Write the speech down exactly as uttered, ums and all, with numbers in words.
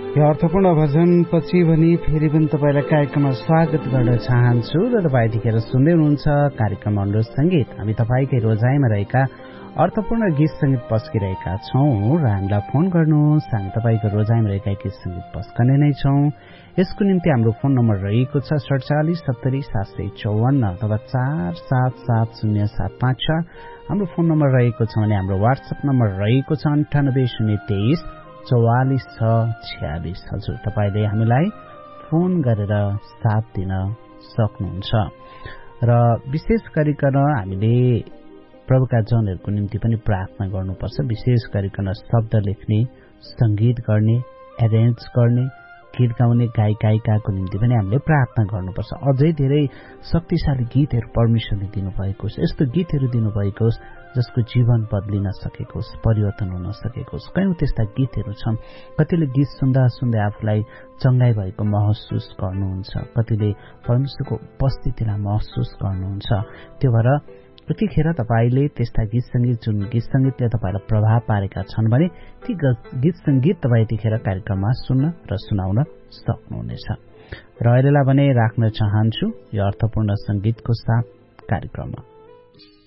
यो अर्थपूर्ण भजन पछि भनी फेरि पनि तपाईँलाई कार्यक्रममा स्वागत गर्न चाहन्छु र तपाईँ यतिखेर सुन्दै हुनुहुन्छ कार्यक्रम अनुरोध संगीत। हामी तपाईँकै रोजाइमा रहेका अर्थपूर्ण गीत संगीत पस्किरहेका छौं र हामीलाई फोन गर्नुहोस्। हामी तपाईँको रोजाइमा रहेका गीत संगीत पस्कने नै छौं। यसको निम्ति हाम्रो फोन नम्बर रहेको छ सडचालिस सत्तरी सात सय चौवन्न अथवा चार सात सात शून्य सात पाँच छ। हाम्रो फोन नम्बर रहेको छ भने हाम्रो वाट्सएप नम्बर रहेको छ अन्ठानब्बे शून्य तेइस चौवालिस छ छ्यालिस। हजुर, तपाईँले हामीलाई फोन गरेर साथ दिन सक्नुहुन्छ। र विशेष गरिकन हामीले प्रभुका जनहरूको निम्ति पनि प्रार्थना गर्नुपर्छ। विशेष गरिकन शब्द लेख्ने, संगीत गर्ने, एरेन्ज गर्ने, गीत गाउने गायक गायिकाको निम्ति पनि हामीले प्रार्थना गर्नुपर्छ। अझै धेरै शक्तिशाली गीतहरू परमेश्वरले दिनुभएको छ। यस्तो गीतहरू दिनुभएको छ जसको जीवन बदलिन सकेको होस्, परिवर्तन हुन सकेको होस्। कयौं त्यस्ता गीतहरू छन्। कतिले गीत सुन्दा सुन्दै आफूलाई चंगाई भएको महसुस गर्नुहुन्छ, कतिले परमेश्वरको उपस्थितिलाई महसुस गर्नुहुन्छ। त्यो भएर यतिखेर तपाईँले त्यस्ता गीत संगीत जुन गीत संगीतले तपाईँलाई प्रभाव पारेका छन् भने ती गीत संगीत तपाईँ यतिखेर कार्यक्रममा सुन्न र सुनाउन सक्नुहुनेछ। र अहिलेलाई भने राख्न चाहन्छु यो अर्थपूर्ण संगीतको साथ कार्यक्रममा।